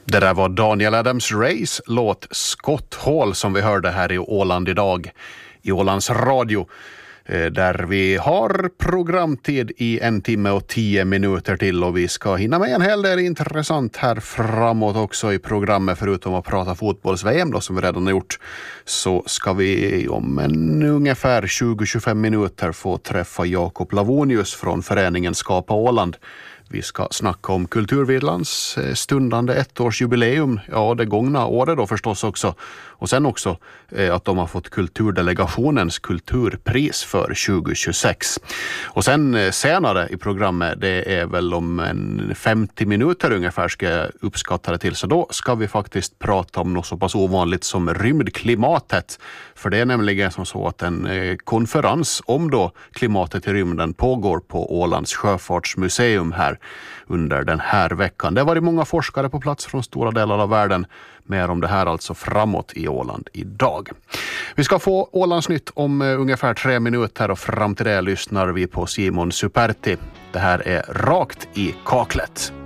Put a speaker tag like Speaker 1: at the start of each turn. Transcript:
Speaker 1: Det där var Daniel Adams-Rays låt Skotthål som vi hörde här i Åland idag, i Ålands radio, där vi har programtid i 1 timme och 10 minuter till, och vi ska hinna med en hel del intressant här framåt också i programmet. Förutom att prata fotbolls-VM då, som vi redan har gjort, så ska vi om ungefär 20-25 minuter få träffa Jakob Lavonius från föreningen Skapa Åland. Vi ska snacka om Kulturvidlands stundande ettårsjubileum, ja det gångna året då förstås också, och sen också att de har fått kulturdelegationens kulturpris för 2026. Och sen senare i programmet, det är väl om 50 minuter ungefär ska jag uppskatta det till, så då ska vi faktiskt prata om något så pass ovanligt som rymdklimatet. För det är nämligen som så att en konferens om då klimatet i rymden pågår på Ålands sjöfartsmuseum här under den här veckan. Det har varit många forskare på plats från stora delar av världen. Mer om det här alltså framåt i Åland idag. Vi ska få Ålandsnytt om ungefär 3 minuter, och fram till det lyssnar vi på Simon Superti. Det här är Rakt i kaklet.